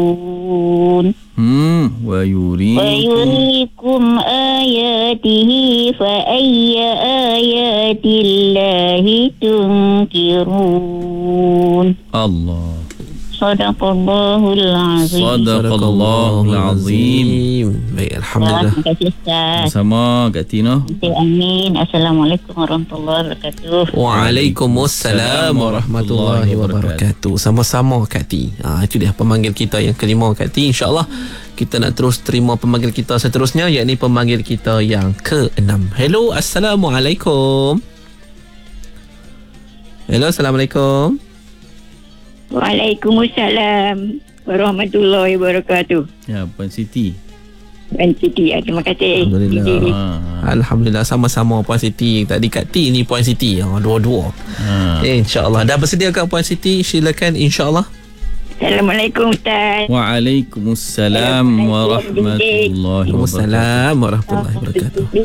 ويريكم آياته فأي آيات الله تنكرون. Allah. Sadaqallahul azim. Sadaqallahul azim. Baik, alhamdulillah. Terima kasih Ustaz. Sama Kak Tina. Amin. Assalamualaikum warahmatullahi wabarakatuh. Waalaikumsalam warahmatullahi wabarakatuh. Sama-sama Kak Ti. Itu dia pemanggil kita yang kelima Kak Ti. InsyaAllah kita nak terus terima pemanggil kita seterusnya, yakni pemanggil kita yang ke-6. Hello, Assalamualaikum. Hello, Assalamualaikum. Waalaikumsalam warahmatullahi wabarakatuh. Ya, Puan Siti. Puan Siti, terima kasih. Alhamdulillah. Alhamdulillah, sama-sama Puan Siti. Tadi Kak Ti ni Puan Siti. Dua-dua. InsyaAllah. Dah bersedia Kak Puan Siti? Silakan insyaAllah. Assalamualaikum Ustaz. Waalaikumsalam warahmatullahi wabarakatuh. Waalaikumsalam warahmatullahi wabarakatuh.